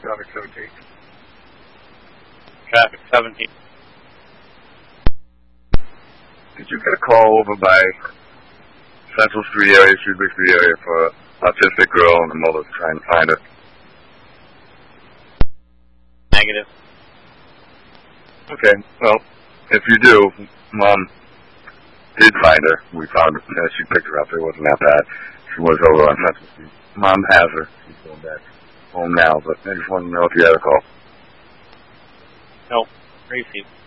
traffic 17. Traffic 17. Did you get a call over by Central Street area, Shrewsbury Street area for an autistic girl and the mother trying to find her? Negative. Okay, well, if you do, Mom did find her. We found her. She picked her up. It wasn't that bad. She was over on Central Street. Mom has her. She's going back home now, but I just wanted to know if you had a call. No, received.